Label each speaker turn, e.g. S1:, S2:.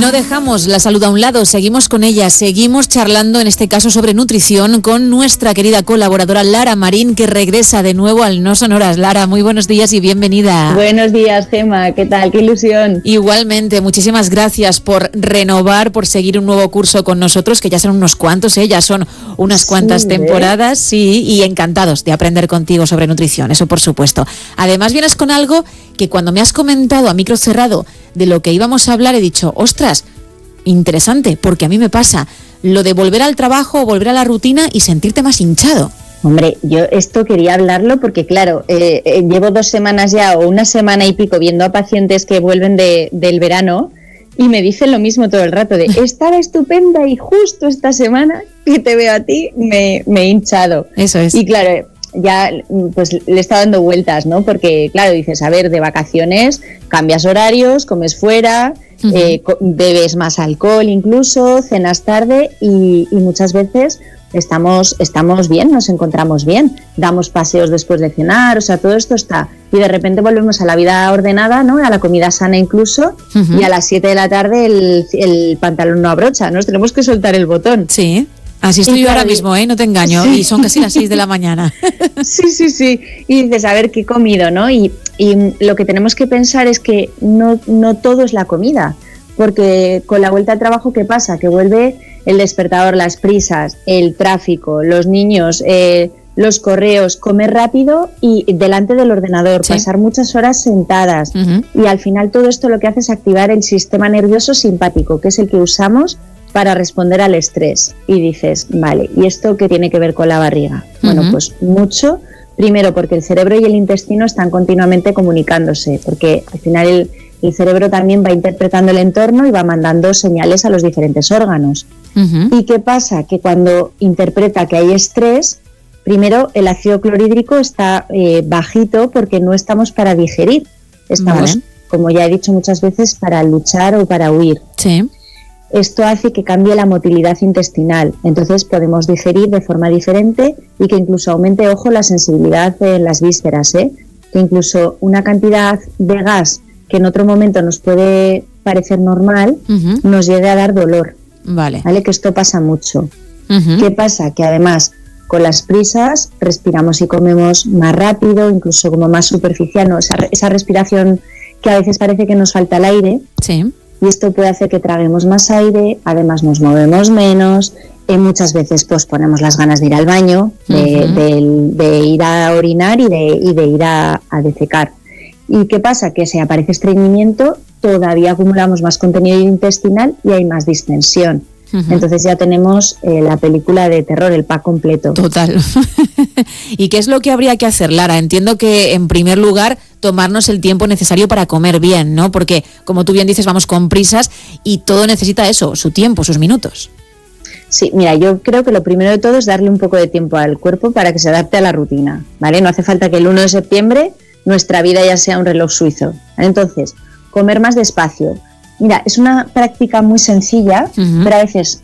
S1: No dejamos la salud a un lado, seguimos con ella, seguimos charlando en este caso sobre nutrición con nuestra querida colaboradora Lara Marín, que regresa de nuevo al No Son Horas. Lara, muy buenos días y bienvenida.
S2: Buenos días, Gemma, ¿qué tal? ¡Qué ilusión!
S1: Igualmente, muchísimas gracias por renovar, por seguir un nuevo curso con nosotros, que ya son unos cuantos, ya son unas cuantas temporadas, sí, y encantados de aprender contigo sobre nutrición, eso por supuesto. Además vienes con algo que cuando me has comentado a micro cerrado de lo que íbamos a hablar he dicho, ostras, interesante, porque a mí me pasa lo de volver al trabajo, volver a la rutina y sentirte más hinchado.
S2: Hombre, yo esto quería hablarlo porque claro, llevo 2 semanas ya o 1 semana y pico viendo a pacientes que vuelven del verano y me dicen lo mismo todo el rato de estaba estupenda y justo esta semana que te veo a ti me he hinchado.
S1: Eso es.
S2: Y claro, ya pues le he estado dando vueltas, ¿no? Porque claro, dices, a ver, de vacaciones cambias horarios, comes fuera, bebes más alcohol incluso, cenas tarde y muchas veces estamos bien, nos encontramos bien, damos paseos después de cenar, o sea, todo esto está. Y de repente volvemos a la vida ordenada, ¿no? A la comida sana incluso, y a las 7 de la tarde el pantalón no abrocha, nos tenemos que soltar el botón.
S1: Sí. Así estoy yo ahora mismo, no te engaño, sí. Y son casi las 6 de la mañana.
S2: Sí. Y dices, a ver, ¿qué he comido, no? Y lo que tenemos que pensar es que no todo es la comida, porque con la vuelta al trabajo, ¿qué pasa? Que vuelve el despertador, las prisas, el tráfico, los niños, los correos, comer rápido y delante del ordenador, pasar muchas horas sentadas. Y al final todo esto lo que hace es activar el sistema nervioso simpático, que es el que usamos para responder al estrés. Y dices, vale, ¿y esto qué tiene que ver con la barriga? Bueno, pues mucho. Primero, porque el cerebro y el intestino están continuamente comunicándose, porque al final el cerebro también va interpretando el entorno y va mandando señales a los diferentes órganos. ¿Y qué pasa? Que cuando interpreta que hay estrés, primero el ácido clorhídrico está bajito porque no estamos para digerir, estamos, como ya he dicho muchas veces, para luchar o para huir.
S1: Sí.
S2: Esto hace que cambie la motilidad intestinal, entonces podemos digerir de forma diferente y que incluso aumente, ojo, la sensibilidad en las vísceras, que incluso una cantidad de gas que en otro momento nos puede parecer normal, nos llegue a dar dolor. ¿Vale? Que esto pasa mucho. ¿Qué pasa? Que además con las prisas respiramos y comemos más rápido, incluso como más superficial, ¿no? Esa respiración que a veces parece que nos falta el aire.
S1: Sí.
S2: Y esto puede hacer que traguemos más aire, además nos movemos menos, muchas veces pues ponemos las ganas de ir al baño, de ir a orinar y de ir a defecar. ¿Y qué pasa? Que si aparece estreñimiento, todavía acumulamos más contenido intestinal y hay más distensión. Entonces ya tenemos la película de terror, el pack completo.
S1: Total. ¿Y qué es lo que habría que hacer, Lara? Entiendo que, en primer lugar, tomarnos el tiempo necesario para comer bien, ¿no? Porque, como tú bien dices, vamos con prisas y todo necesita eso, su tiempo, sus minutos.
S2: Sí, mira, yo creo que lo primero de todo es darle un poco de tiempo al cuerpo para que se adapte a la rutina, ¿vale? No hace falta que el 1 de septiembre nuestra vida ya sea un reloj suizo, ¿vale? Entonces, comer más despacio. Mira, es una práctica muy sencilla, pero a veces